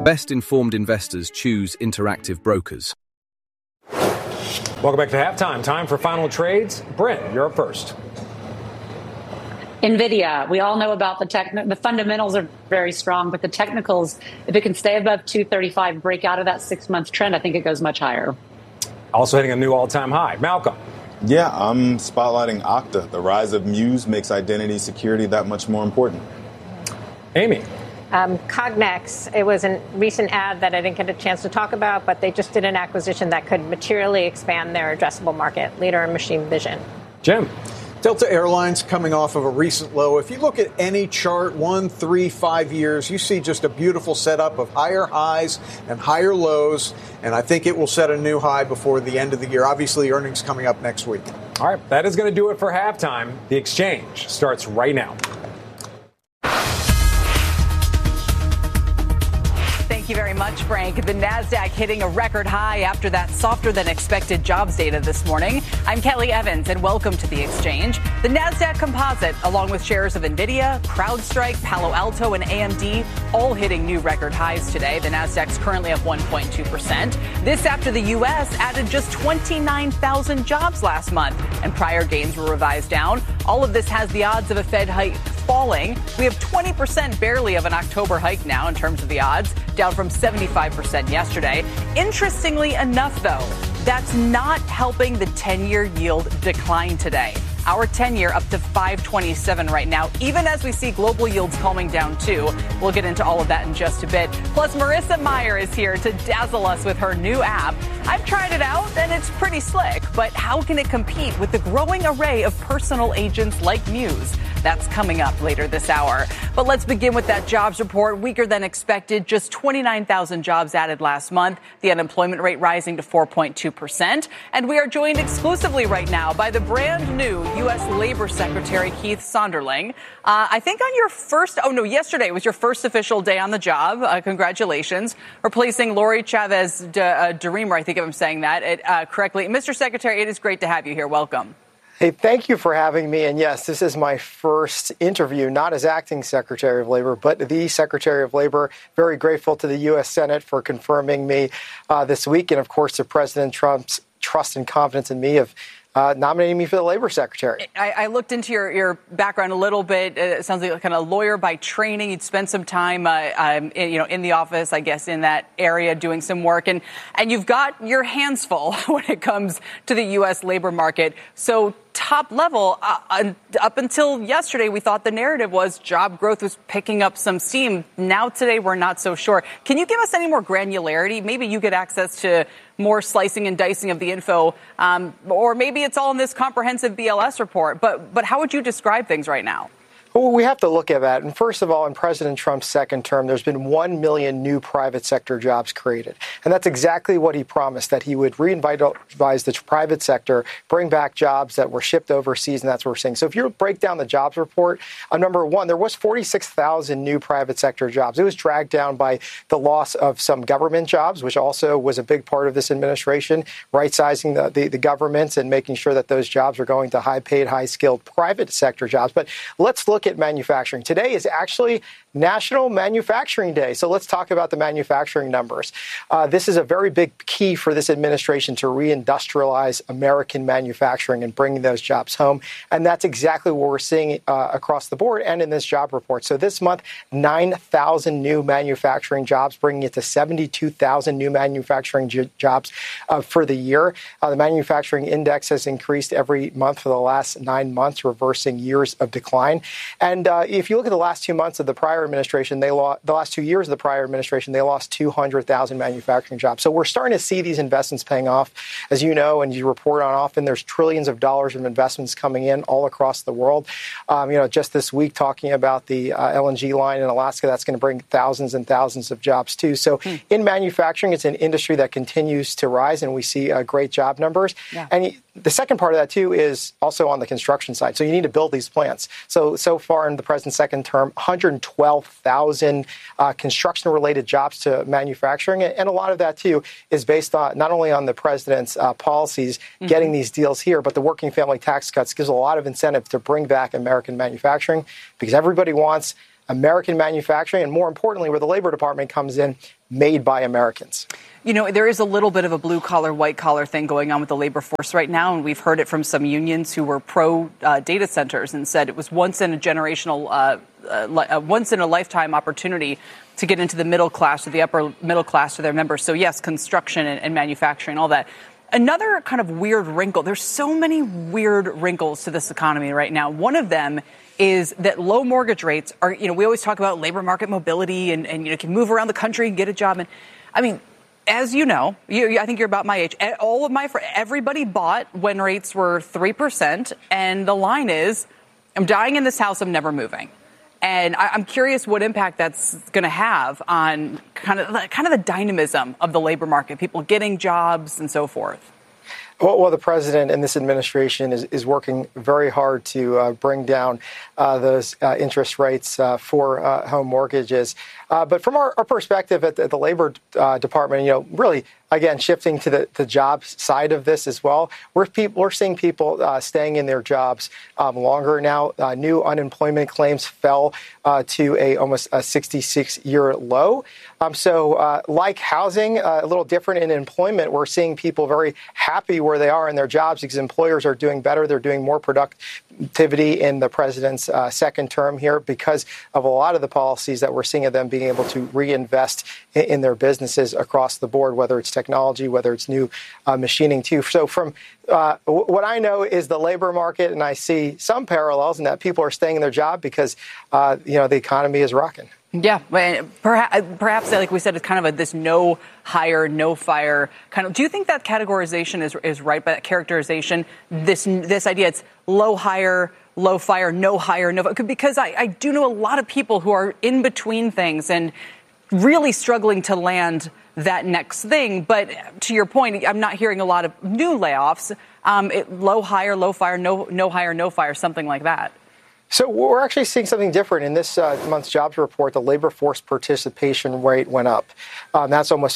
Best informed investors choose Interactive Brokers. Welcome back to Halftime. Time for final trades. Brent, you're up first. NVIDIA, we all know about the fundamentals are very strong, but the technicals, if it can stay above 235, break out of that 6-month trend, I think it goes much higher. Also hitting a new all-time high. Malcolm. Yeah, I'm spotlighting Okta. The rise of Muse makes identity security that much more important. Amy. Cognex, it was a recent ad that I didn't get a chance to talk about, but they just did an acquisition that could materially expand their addressable market, leader in machine vision. Jim. Delta Airlines coming off of a recent low. If you look at any chart, 1, 3, 5 years, you see just a beautiful setup of higher highs and higher lows. And I think it will set a new high before the end of the year. Obviously, earnings coming up next week. All right, that is going to do it for halftime. The exchange starts right now. Thank you very much, Frank. The Nasdaq hitting a record high after that softer than expected jobs data this morning. I'm Kelly Evans, and welcome to the exchange. The Nasdaq Composite, along with shares of NVIDIA, CrowdStrike, Palo Alto, and AMD, all hitting new record highs today. The Nasdaq's currently up 1.2%. This after the U.S. added just 29,000 jobs last month, and prior gains were revised down. All of this has the odds of a Fed hike falling. We have 20% barely of an October hike now in terms of the odds, down from 75% yesterday. Interestingly enough, though, that's not helping the 10-year yield decline today. Our 10-year up to 527 right now, even as we see global yields calming down, too. We'll get into all of that in just a bit. Plus, Marissa Mayer is here to dazzle us with her new app. I've tried it out, and it's pretty slick. But how can it compete with the growing array of personal agents like Muse? That's coming up later this hour. But let's begin with that jobs report. Weaker than expected. Just 29,000 jobs added last month. The unemployment rate rising to 4.2%. And we are joined exclusively right now by the brand new U.S. Labor Secretary Keith Sonderling. I think on your yesterday was your first official day on the job. Congratulations. Replacing Lori Chavez DeRemer, I think if I'm saying that correctly. Mr. Secretary, it is great to have you here. Welcome. Hey, thank you for having me. And yes, this is my first interview, not as acting Secretary of Labor, but the Secretary of Labor. Very grateful to the U.S. Senate for confirming me this week. And, of course, to President Trump's trust and confidence in me of nominating me for the Labor Secretary. I looked into your background a little bit. It sounds like kind of a lawyer by training. You'd spent some time, in the office, I guess, in that area doing some work. And you've got your hands full when it comes to the U.S. labor market. So top level, up until yesterday, we thought the narrative was job growth was picking up some steam. Now today, we're not so sure. Can you give us any more granularity? Maybe you get access to more slicing and dicing of the info, or maybe it's all in this comprehensive BLS report. But how would you describe things right now? Well, we have to look at that. And first of all, in President Trump's second term, there's been 1 million new private sector jobs created. And that's exactly what he promised, that he would revitalize the private sector, bring back jobs that were shipped overseas. And that's what we're seeing. So if you break down the jobs report, number one, there was 46,000 new private sector jobs. It was dragged down by the loss of some government jobs, which also was a big part of this administration, right-sizing the governments and making sure that those jobs are going to high-paid, high-skilled private sector jobs. But let's look at manufacturing. Today is actually National Manufacturing Day. So let's talk about the manufacturing numbers. This is a very big key for this administration to reindustrialize American manufacturing and bring those jobs home. And that's exactly what we're seeing across the board and in this job report. So this month, 9,000 new manufacturing jobs, bringing it to 72,000 new manufacturing jobs for the year. The manufacturing index has increased every month for the last 9 months, reversing years of decline. And if you look at the last 2 months of the prior administration, the last 2 years of the prior administration, they lost 200,000 manufacturing jobs. So we're starting to see these investments paying off. As you know, and you report on often, there's trillions of dollars of investments coming in all across the world. Just this week talking about the LNG line in Alaska, that's going to bring thousands and thousands of jobs too. So in manufacturing, it's an industry that continues to rise, and we see great job numbers. Yeah. And the second part of that, too, is also on the construction side. So you need to build these plants. So far in the president's second term, 112,000 construction-related jobs to manufacturing. And a lot of that, too, is based on not only on the president's policies, getting these deals here, but the working family tax cuts gives a lot of incentive to bring back American manufacturing, because everybody wants American manufacturing, and more importantly, where the Labor Department comes in, made by Americans. You know, there is a little bit of a blue-collar, white-collar thing going on with the labor force right now, and we've heard it from some unions who were pro-data centers and said it was once in a lifetime opportunity to get into the middle class or the upper middle class for their members. So, yes, construction and manufacturing, all that. Another kind of weird wrinkle. There's so many weird wrinkles to this economy right now. One of them is that low mortgage rates are, you know, we always talk about labor market mobility and you know, can move around the country and get a job. And I mean, as you know, I think you're about my age. Everybody bought when rates were 3%. And the line is, I'm dying in this house. I'm never moving. And I'm curious what impact that's going to have on kind of the dynamism of the labor market, people getting jobs and so forth. Well, the president and this administration is working very hard to bring down those interest rates for home mortgages. But from our perspective at the Labor Department, you know, really, again, shifting to the jobs side of this as well, we're seeing people staying in their jobs longer now. New unemployment claims fell to almost a 66-year low. So like housing, a little different in employment, we're seeing people very happy where they are in their jobs because employers are doing better. They're doing more productivity in the president's second term here because of a lot of the policies that we're seeing of them being able to reinvest in their businesses across the board, whether it's technology, whether it's new machining too. So from what I know is the labor market, and I see some parallels in that people are staying in their job because, you know, the economy is rocking. Yeah, perhaps, like we said, it's kind of this no hire, no fire kind of. Do you think that categorization is right? By that characterization, this idea it's low hire, low fire, no hire, no, because I do know a lot of people who are in between things and really struggling to land that next thing. But to your point, I'm not hearing a lot of new layoffs. Low hire, low fire, no hire, no fire, something like that. So we're actually seeing something different. In this month's jobs report, the labor force participation rate went up. That's almost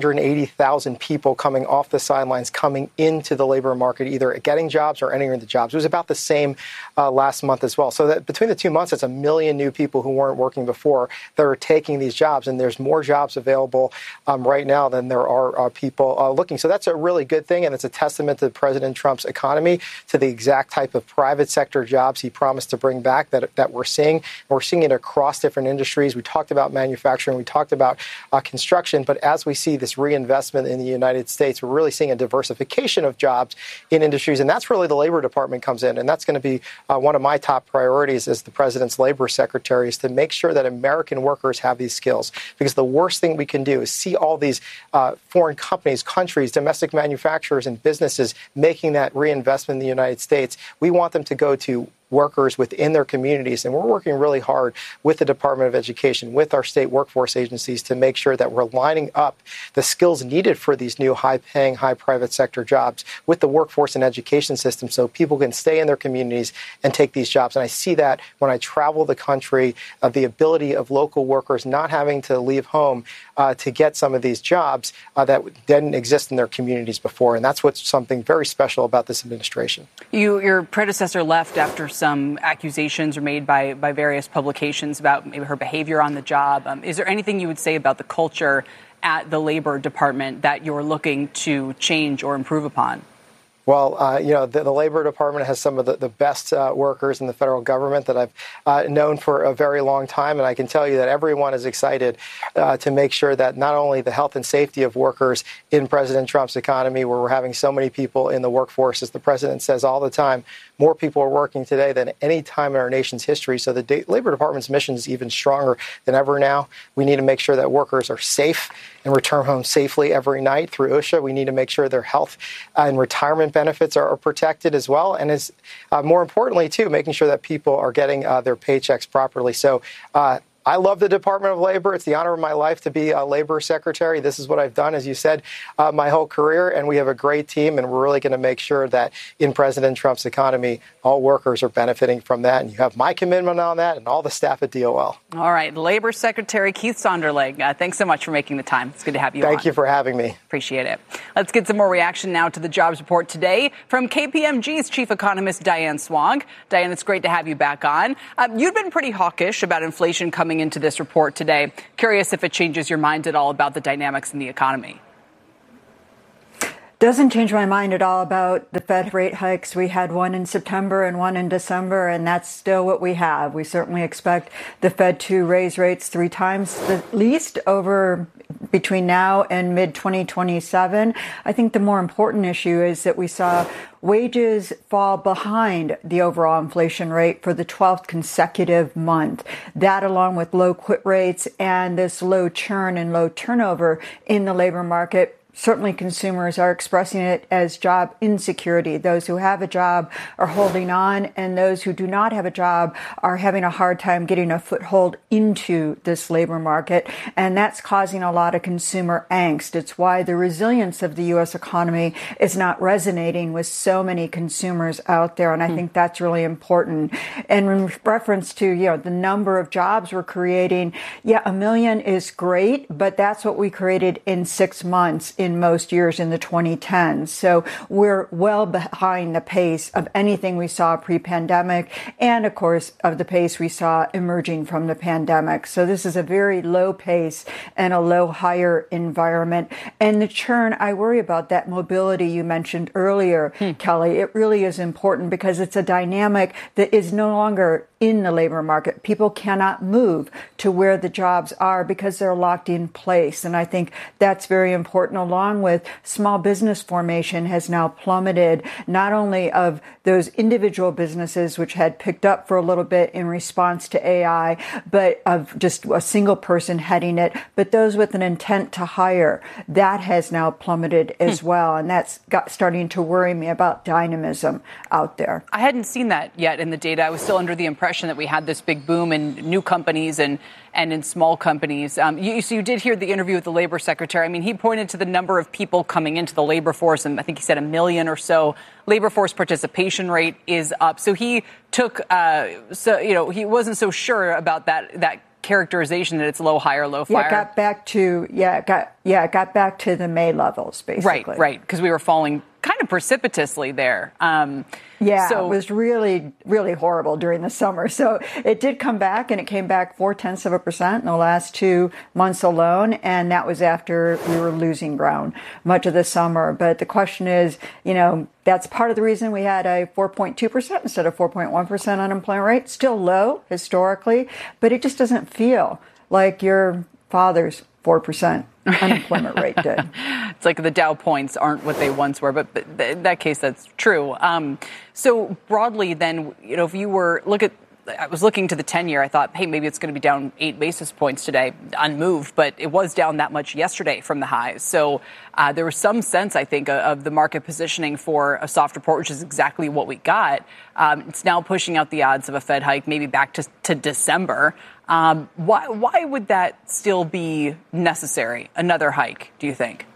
480,000 people coming off the sidelines, coming into the labor market, either getting jobs or entering the jobs. It was about the same last month as well. So that between the 2 months, it's 1 million new people who weren't working before that are taking these jobs. And there's more jobs available right now than there are people looking. So that's a really good thing. And it's a testament to President Trump's economy, to the exact type of private sector jobs he promised to bring back that we're seeing. And we're seeing it across different industries. We talked about manufacturing. We talked about construction. But as we see this reinvestment in the United States, we're really seeing a diversification of jobs in industries. And that's really the Labor Department comes in. And that's going to be one of my top priorities as the president's labor secretary, is to make sure that American workers have these skills. Because the worst thing we can do is see all these foreign companies, countries, domestic manufacturers and businesses making that reinvestment in the United States. We want them to go to workers within their communities. And we're working really hard with the Department of Education, with our state workforce agencies to make sure that we're lining up the skills needed for these new high-paying, high private sector jobs with the workforce and education system so people can stay in their communities and take these jobs. And I see that when I travel the country, the ability of local workers not having to leave home to get some of these jobs that didn't exist in their communities before. And that's what's something very special about this administration. Your predecessor left after some accusations are made by various publications about maybe her behavior on the job. Is there anything you would say about the culture at the Labor Department that you're looking to change or improve upon? Well, you know, the Labor Department has some of the best workers in the federal government that I've known for a very long time. And I can tell you that everyone is excited to make sure that not only the health and safety of workers in President Trump's economy, where we're having so many people in the workforce, as the president says all the time, more people are working today than any time in our nation's history. So the Labor Department's mission is even stronger than ever now. We need to make sure that workers are safe and return home safely every night through OSHA. We need to make sure their health and retirement benefits are protected as well. And is more importantly, too, making sure that people are getting their paychecks properly. So I love the Department of Labor. It's the honor of my life to be a labor secretary. This is what I've done, as you said, my whole career. And we have a great team, and we're really going to make sure that in President Trump's economy, all workers are benefiting from that. And you have my commitment on that and all the staff at DOL. All right. Labor Secretary Keith Sonderling, thanks so much for making the time. It's good to have you on. Thank you for having me. Appreciate it. Let's get some more reaction now to the jobs report today from KPMG's chief economist, Diane Swonk. Diane, it's great to have you back on. You've been pretty hawkish about inflation coming into this report today. Curious if it changes your mind at all about the dynamics in the economy. Doesn't change my mind at all about the Fed rate hikes. We had one in September and one in December, and that's still what we have. We certainly expect the Fed to raise rates 3 times at least over between now and mid-2027. I think the more important issue is that we saw wages fall behind the overall inflation rate for the 12th consecutive month. That, along with low quit rates and this low churn and low turnover in the labor market, certainly consumers are expressing it as job insecurity. Those who have a job are holding on, and those who do not have a job are having a hard time getting a foothold into this labor market. And that's causing a lot of consumer angst. It's why the resilience of the U.S. economy is not resonating with so many consumers out there. And I think that's really important. And in reference to, the number of jobs we're creating, 1 million is great, but that's what we created in 6 months in most years in the 2010s. So we're well behind the pace of anything we saw pre-pandemic and, of course, of the pace we saw emerging from the pandemic. So this is a very low pace and a low hire environment. And the churn, I worry about that mobility you mentioned earlier, Kelly. It really is important because it's a dynamic that is no longer in the labor market. People cannot move to where the jobs are because they're locked in place. And I think that's very important, along with small business formation has now plummeted, not only of those individual businesses, which had picked up for a little bit in response to AI, but of just a single person heading it, but those with an intent to hire, that has now plummeted as well. And that's starting to worry me about dynamism out there. I hadn't seen that yet in the data. I was still under the impression that we had this big boom in new companies and in small companies. So you did hear the interview with the labor secretary. I mean, he pointed to the number of people coming into the labor force, and I think he said 1 million or so. Labor force participation rate is up. So he took, he wasn't so sure about that characterization that it's low hire, low fire. It got back to the May levels, basically. Right, because we were falling kind of precipitously there. It was really, really horrible during the summer. So it did come back, and it came back 0.4% in the last 2 months alone. And that was after we were losing ground much of the summer. But the question is, that's part of the reason we had a 4.2% instead of 4.1% unemployment rate. Still low historically, but it just doesn't feel like your father's 4% unemployment rate did. It's like the Dow points aren't what they once were, but in that case, that's true. So broadly, then, if you were I was looking to the 10-year. I thought, hey, maybe it's going to be down 8 basis points today, unmoved, but it was down that much yesterday from the highs. So there was some sense, I think, of the market positioning for a soft report, which is exactly what we got. It's now pushing out the odds of a Fed hike, maybe back to December. Why would that still be necessary? Another hike, do you think?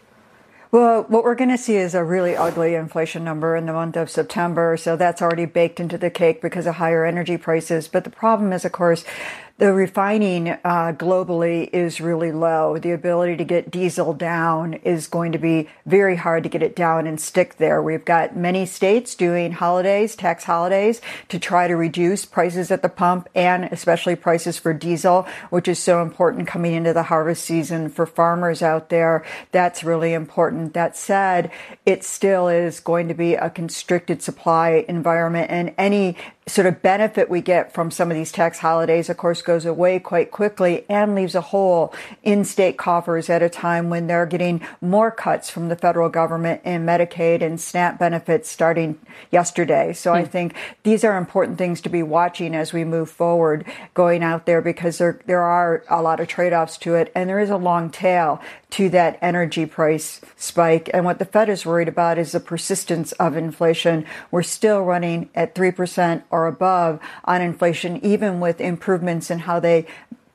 Well, what we're going to see is a really ugly inflation number in the month of September. So that's already baked into the cake because of higher energy prices. But the problem is, of course, the refining globally is really low. The ability to get diesel down is going to be very hard to get it down and stick there. We've got many states doing tax holidays, to try to reduce prices at the pump and especially prices for diesel, which is so important coming into the harvest season for farmers out there. That's really important. That said, it still is going to be a constricted supply environment, and any sort of benefit we get from some of these tax holidays, of course, goes away quite quickly and leaves a hole in state coffers at a time when they're getting more cuts from the federal government in Medicaid and SNAP benefits starting yesterday. So I think these are important things to be watching as we move forward going out there, because there are a lot of trade-offs to it, and there is a long tail to that energy price spike. And what the Fed is worried about is the persistence of inflation. We're still running at 3% or above on inflation, even with improvements in how they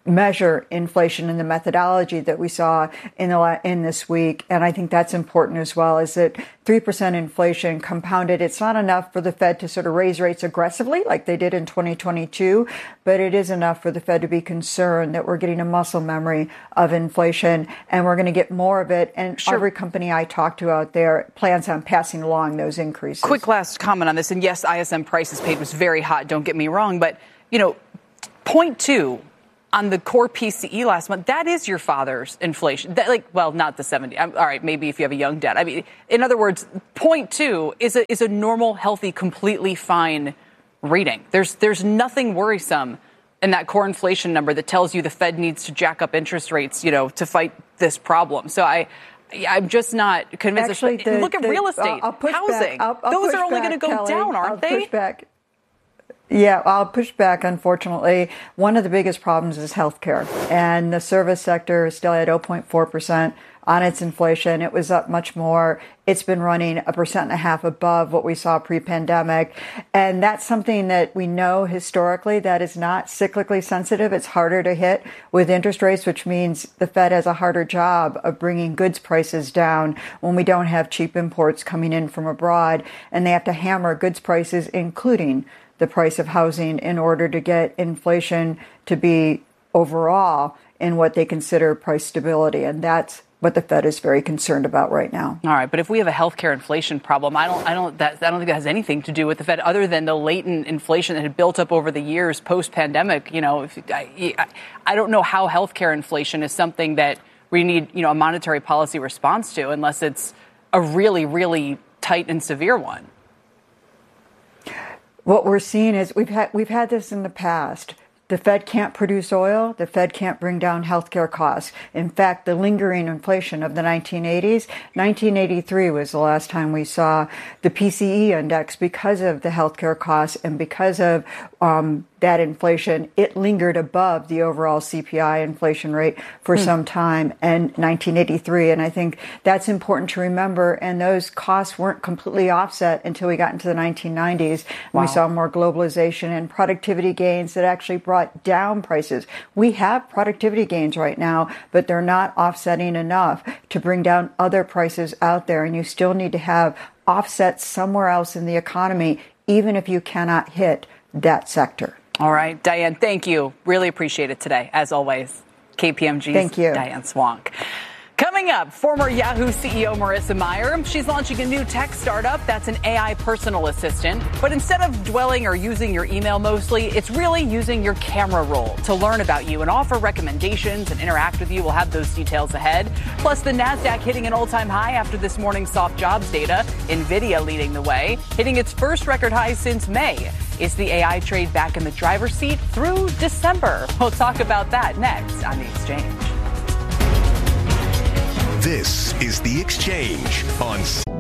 measure inflation in the methodology that we saw in this week. And I think that's important as well, is that 3% inflation compounded. It's not enough for the Fed to sort of raise rates aggressively like they did in 2022, but it is enough for the Fed to be concerned that we're getting a muscle memory of inflation and we're going to get more of it. And every company I talk to out there plans on passing along those increases. Quick last comment on this. And yes, ISM prices paid was very hot. Don't get me wrong. But, 0.2 on the core PCE last month, that is your father's inflation. Not the 70. All right, maybe if you have a young dad. I mean, in other words, 0.2 is a normal, healthy, completely fine reading. There's nothing worrisome in that core inflation number that tells you the Fed needs to jack up interest rates, to fight this problem. So I'm just not convinced. Actually, look at real estate, housing. Those are only going to go Kelly, down, aren't they? Push back. Yeah, I'll push back, unfortunately. One of the biggest problems is healthcare, and the service sector is still at 0.4% on its inflation. It was up much more. It's been running 1.5% above what we saw pre-pandemic. And that's something that we know historically that is not cyclically sensitive. It's harder to hit with interest rates, which means the Fed has a harder job of bringing goods prices down when we don't have cheap imports coming in from abroad. And they have to hammer goods prices, including the price of housing, in order to get inflation to be overall in what they consider price stability. And that's what the Fed is very concerned about right now. All right. But if we have a healthcare inflation problem, I don't think that has anything to do with the Fed other than the latent inflation that had built up over the years post-pandemic. I don't know how healthcare inflation is something that we need, a monetary policy response to unless it's a really, really tight and severe one. What we're seeing is we've had this in the past. The Fed can't produce oil. The Fed can't bring down healthcare costs. In fact, the lingering inflation of the 1980s, 1983 was the last time we saw the PCE index because of the healthcare costs and because of that inflation. It lingered above the overall CPI inflation rate for some time in 1983. And I think that's important to remember. And those costs weren't completely offset until we got into the 1990s. Wow. We saw more globalization and productivity gains that actually brought down prices. We have productivity gains right now, but they're not offsetting enough to bring down other prices out there. And you still need to have offsets somewhere else in the economy, even if you cannot hit that sector. All right, Diane, thank you. Really appreciate it today, as always. KPMG's thank you. Diane Swonk. Coming up, former Yahoo CEO Marissa Mayer. She's launching a new tech startup that's an AI personal assistant. But instead of dwelling or using your email mostly, it's really using your camera roll to learn about you and offer recommendations and interact with you. We'll have those details ahead. Plus, the NASDAQ hitting an all-time high after this morning's soft jobs data. NVIDIA leading the way, hitting its first record high since May. Is the AI trade back in the driver's seat through December? We'll talk about that next on The Exchange. This is The Exchange on